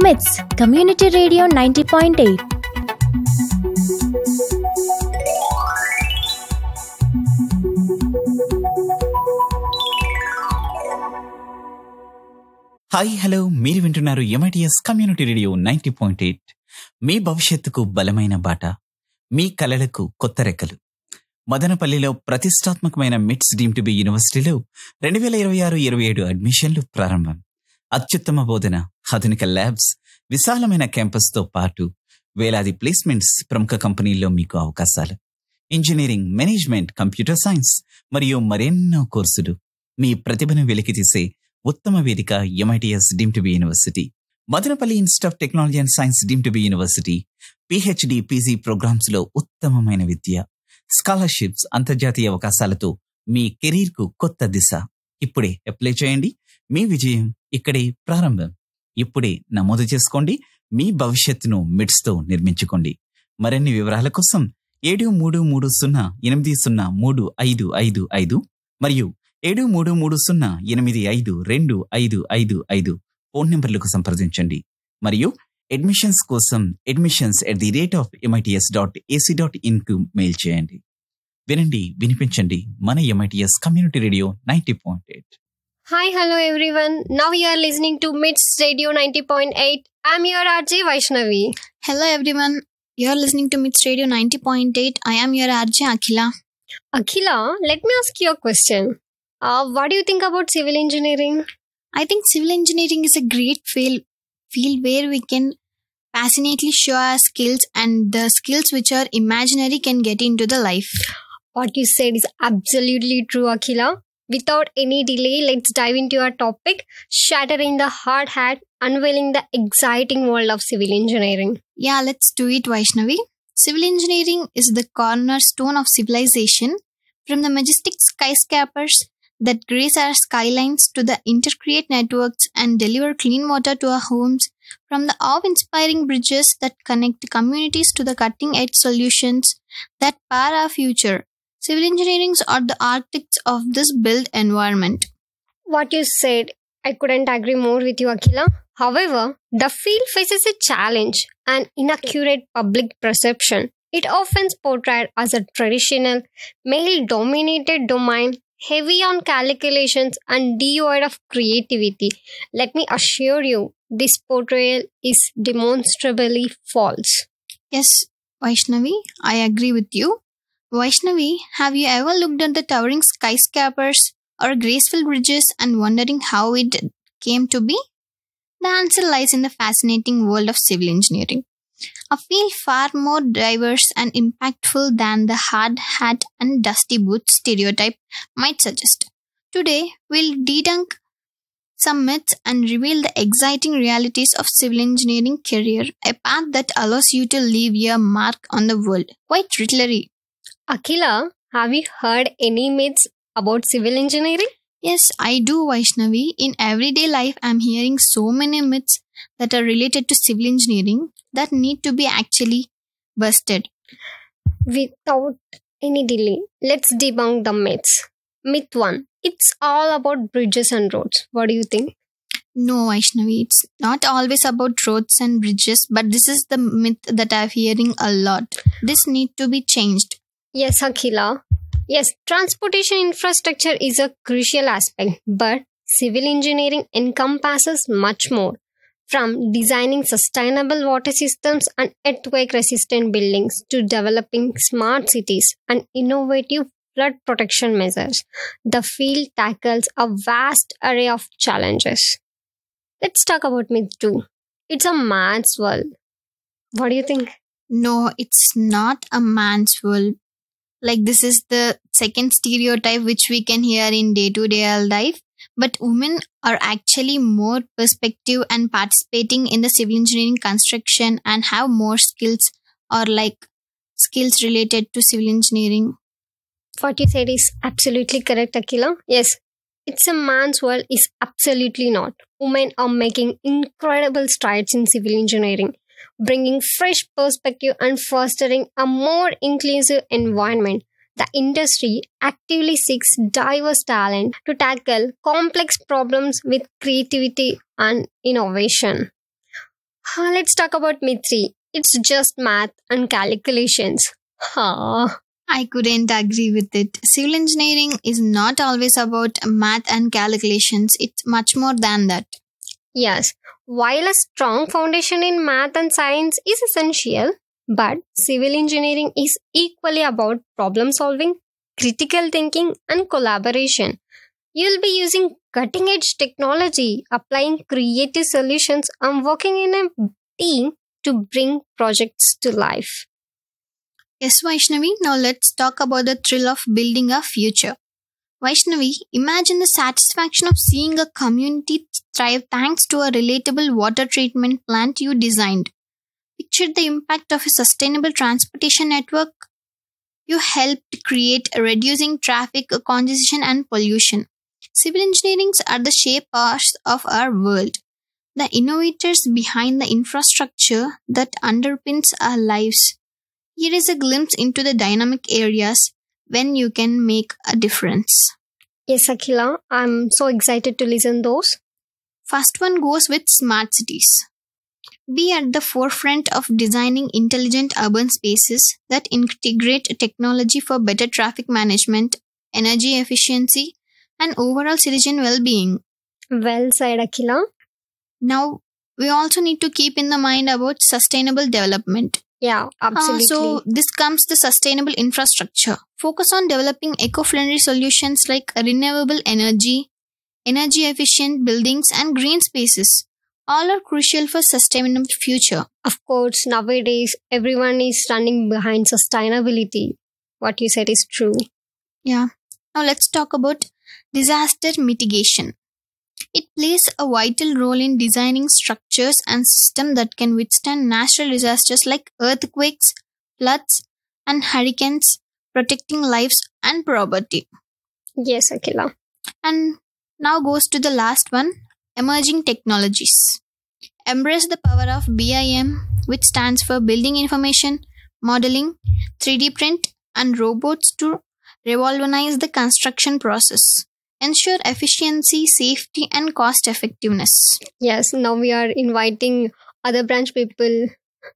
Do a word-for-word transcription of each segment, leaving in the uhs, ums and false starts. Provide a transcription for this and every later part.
మిట్స్ community radio ninety point eight. Hi hello, మీరు వింటున్నారు MITS community radio ninety point eight. మీ భవిష్యత్తుకు బలమైన బాట, మీ కలలకు కొత్త రెక్కలు. మదనపల్లిలో ప్రతిష్టాత్మకమైన మిట్స్ డీమ్ టు బి యూనివర్సిటీలో రెండు వేల ఇరవై ఆరు ఇరవై ఏడు అడ్మిషన్లు ప్రారంభం. అత్యుత్తమ బోధన, ఆధునిక ల్యాబ్స్, విశాలమైన క్యాంపస్తో పాటు వేలాది ప్లేస్మెంట్స్, ప్రముఖ కంపెనీల్లో మీకు అవకాశాలు. ఇంజనీరింగ్, మేనేజ్మెంట్, కంప్యూటర్ సైన్స్ మరియు మరెన్నో కోర్సులు. మీ ప్రతిభను వెలికితీసే ఉత్తమ వేదిక MITS deem to be university. Madanapalle institute of technology and science deem to be university. PhD, PG programmes లో ఉత్తమమైన విద్య, స్కాలర్షిప్స్, అంతర్జాతీయ అవకాశాలతో మీ కెరీర్ కు కొత్త దిశ. ఇప్పుడే అప్లై చేయండి. మీ విజయం ఇక్కడే ప్రారంభం. ఇప్పుడే నమోదు చేసుకోండి. మీ భవిష్యత్తును మిడ్స్ తో నిర్మించుకోండి. మరిన్ని వివరాల కోసం ఏడు మూడు మూడు సున్నా ఎనిమిది సున్నా మూడు ఐదు ఐదు ఐదు మరియు ఏడు మూడు మూడు సున్నా ఎనిమిది ఐదు రెండు ఐదు ఐదు ఐదు ఫోన్ నెంబర్లకు సంప్రదించండి. మరియు అడ్మిషన్స్ కోసం admissions at the rate of MITS dot AC dot in కు మెయిల్ చేయండి. వినండి, వినిపించండి మన MITS community radio ninety point eight. Hi, hello everyone. Now you are listening to Mids Radio ninety point eight. I'm your R J Vaishnavi. Hello everyone. You're listening to Mids Radio ninety point eight. I am your R J Akhila. Akhila, let me ask you a question. Uh, what do you think about civil engineering? I think civil engineering is a great field, field where we can passionately show our skills, and the skills which are imaginary can get into the life. What you said is absolutely true, Akhila. Without any delay, let's dive into our topic, shattering the hard hat, unveiling the exciting world of civil engineering. Yeah, let's do it, Vaishnavi. Civil engineering is the cornerstone of civilization. From the majestic skyscrapers that grace our skylines to the intercreate networks and deliver clean water to our homes, from the awe-inspiring bridges that connect communities to the cutting-edge solutions that power our future, civil engineering are the architects of this built environment. What you said, I couldn't agree more with you, Akhila. However, the field faces a challenge, an inaccurate public perception. It often is portrayed as a traditional, male-dominated domain, heavy on calculations and devoid of creativity. Let me assure you, this portrayal is demonstrably false. Yes, Vaishnavi, I agree with you. Vaishnavi, have you ever looked at the towering skyscrapers or graceful bridges and wondering how it came to be? The answer lies in the fascinating world of civil engineering, a field far more diverse and impactful than the hard hat and dusty boots stereotype might suggest. Today, we'll debunk some myths and reveal the exciting realities of civil engineering career, a path that allows you to leave your mark on the world. Quite literally. Akhila, have you heard any myths about civil engineering? Yes, I do, Vaishnavi. In everyday life, I'm hearing so many myths that are related to civil engineering that need to be actually busted. Without any delay, let's debunk the myths. Myth one, it's all about bridges and roads. What do you think? No, Vaishnavi, it's not always about roads and bridges, but this is the myth that I'm hearing a lot. This need to be changed. Yes, Akhila. Yes, transportation infrastructure is a crucial aspect, but civil engineering encompasses much more. From designing sustainable water systems and earthquake-resistant buildings to developing smart cities and innovative flood protection measures, the field tackles a vast array of challenges. Let's talk about myth two. It's a man's world. What do you think? No, it's not a man's world. Like, this is the second stereotype which we can hear in day-to-day life. But women are actually more perspective and participating in the civil engineering construction and have more skills or like skills related to civil engineering. What you said is absolutely correct, Akhila. Yes, it's a man's world is absolutely not. Women are making incredible strides in civil engineering, bringing fresh perspective and fostering a more inclusive environment. The industry actively seeks diverse talent to tackle complex problems with creativity and innovation. Uh, let's talk about myth three. It's just math and calculations. Huh. I couldn't agree with it. Civil engineering is not always about math and calculations, it's much more than that. Yes, while a strong foundation in math and science is essential, but civil engineering is equally about problem solving, critical thinking, and collaboration. You'll be using cutting edge technology, applying creative solutions, and working in a team to bring projects to life. Yes, Vaishnavi, now let's talk about the thrill of building a future. Vaishnavi, imagine the satisfaction of seeing a community thrive thanks to a relatable water treatment plant you designed. Picture the impact of a sustainable transportation network you helped create, reducing traffic congestion and pollution. Civil engineerings are the shapers of our world, the innovators behind the infrastructure that underpins our lives. Here is a glimpse into the dynamic areas when you can make a difference. Yes, Akhila, I'm so excited to listen those. First one goes with smart cities. Be at the forefront of designing intelligent urban spaces that integrate technology for better traffic management, energy efficiency, and overall citizen well-being. Well said, Akhila. Now, we also need to keep in the mind about sustainable development. Yeah, Uh, absolutely. so this comes the sustainable infrastructure. Focus on developing eco-friendly solutions like renewable energy, energy efficient buildings and green spaces. All are crucial for sustainable future. Of course, nowadays everyone is running behind sustainability. What you said is true. Yeah. Now let's talk about disaster mitigation. It plays a vital role in designing structures and systems that can withstand natural disasters like earthquakes, floods, and hurricanes, protecting lives and property. Yes, Akhila. And now goes to the last one, emerging technologies. Embrace the power of B I M, which stands for Building Information, Modeling, three D Print, and robots to revolutionize the construction process. Ensure efficiency, safety, and cost effectiveness. Yes, now we are inviting other branch people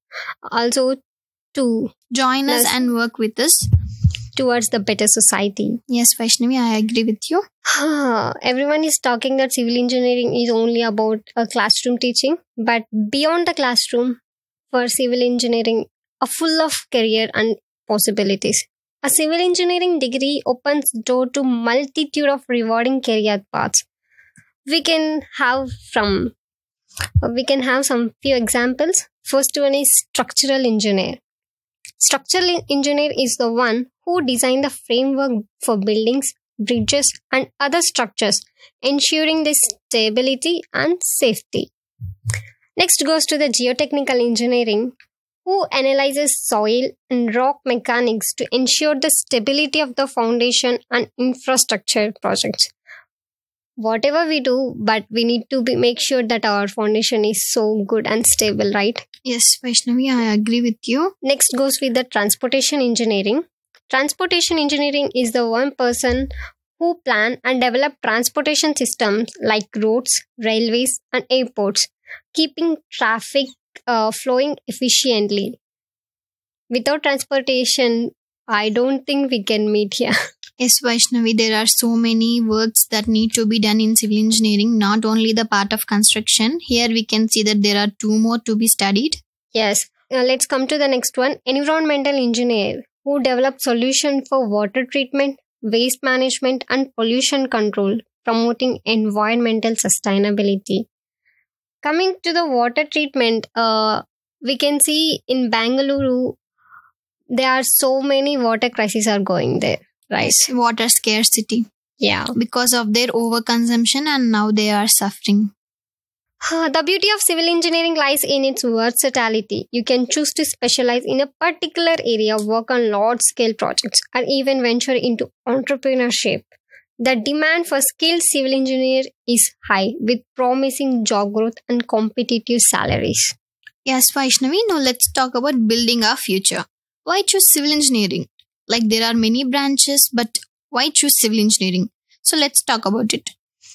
also to Join us Yes. and work with us. towards the better society. Yes, Vaishnavi, I agree with you. Everyone is talking that civil engineering is only about a classroom teaching, but beyond the classroom, for civil engineering, are full of career and possibilities. A civil engineering degree opens door to multitude of rewarding career paths. We can have from we can have some few examples. First one is structural engineer. Structural engineer is the one who designed the framework for buildings, bridges, and other structures, ensuring the stability and safety. Next goes to the geotechnical engineering, who analyzes soil and rock mechanics to ensure the stability of the foundation and infrastructure projects. Whatever we do, but we need to be, make sure that our foundation is so good and stable, right? Yes, Vaishnavi, I agree with you. Next goes with the transportation engineering. Transportation engineering is the one person who plan and develop transportation systems like roads, railways, and airports, keeping traffic uh, flowing efficiently. Without transportation, I don't think we can meet here. Yes, Vaishnavi, there are so many works that need to be done in civil engineering, not only the part of construction. Here we can see that there are two more to be studied. Yes. Uh, let's come to the next one. Environmental engineer, who develop solution for water treatment, waste management, and pollution control, promoting environmental sustainability. Coming to the water treatment, uh, we can see in Bangalore, there are so many water crises are going there, right? Water scarcity Yeah. because of their overconsumption, and now they are suffering. The beauty of civil engineering lies in its versatility. You can choose to specialize in a particular area, work on large scale projects, or even venture into entrepreneurship. The demand for skilled civil engineer is high, with promising job growth and competitive salaries. Yes, Vaishnavi, now let's talk about building our future. Why choose civil engineering? Like there are many branches, but why choose civil engineering? So let's talk about it.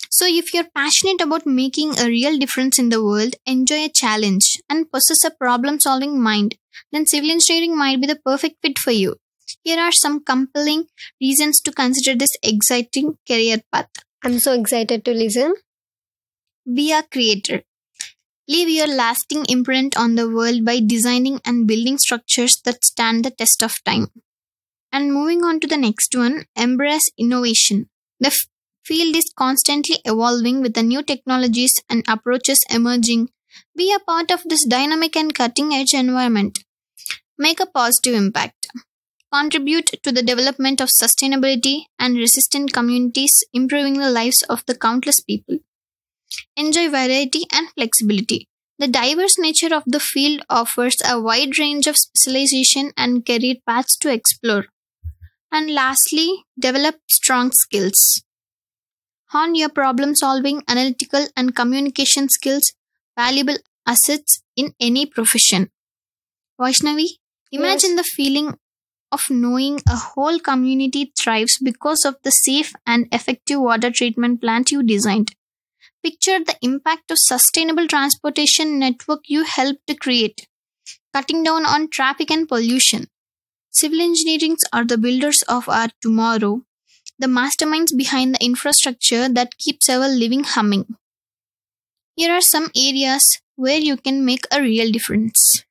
So, if you're passionate about making a real difference in the world, enjoy a challenge, and possess a problem solving mind, then civil engineering might be the perfect fit for you. Here are some compelling reasons to consider this exciting career path. I'm so excited to listen. Be a creator. Leave your lasting imprint on the world by designing and building structures that stand the test of time. And moving on to the next one, embrace innovation. The f- field is constantly evolving with the new technologies and approaches emerging. Be a part of this dynamic and cutting edge environment. Make a positive impact. Contribute to the development of sustainability and resistant communities, improving the lives of the countless people. Enjoy variety and flexibility. The diverse nature of the field offers a wide range of specialization and career paths to explore. And lastly, develop strong skills. Hone your problem solving, analytical, and communication skills, valuable assets in any profession. Vaishnavi, imagine Yes. the feeling of knowing a whole community thrives because of the safe and effective water treatment plant you designed. Picture the impact of sustainable transportation network you helped to create, cutting down on traffic and pollution. Civil engineers are the builders of our tomorrow, the masterminds behind the infrastructure that keeps our living humming. Here are some areas where you can make a real difference.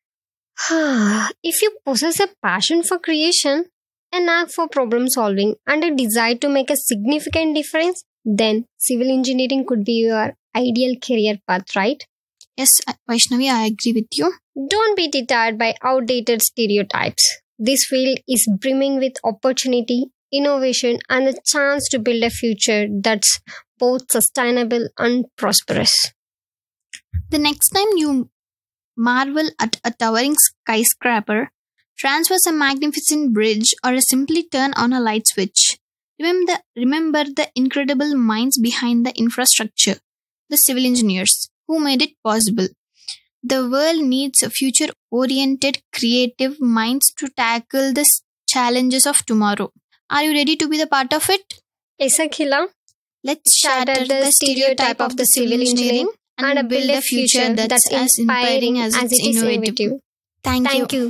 If you possess a passion for creation, a knack for problem solving, and a desire to make a significant difference, then civil engineering could be your ideal career path, right? Yes, Vaishnavi, I agree with you. Don't be deterred by outdated stereotypes. This field is brimming with opportunity, innovation, and the chance to build a future that's both sustainable and prosperous. The next time you marvel at a towering skyscraper, transverse a magnificent bridge, or simply turn on a light switch, remember the, remember the incredible minds behind the infrastructure, the civil engineers who made it possible. The world needs future-oriented, creative minds to tackle the challenges of tomorrow. Are you ready to be the part of it? Yes, Akhila. Let's shatter the stereotype of the civil engineering and build a future that's as inspiring as it's it is innovative. Thank you. Thank you.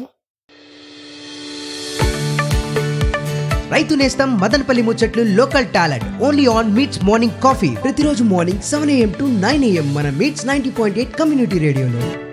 రైతు నేస్తం మదనపల్లి ముచ్చట్లు local talent only on meets morning coffee ప్రతిరోజు morning seven AM to nine AM మన meets ninety point eight community రేడియోలో.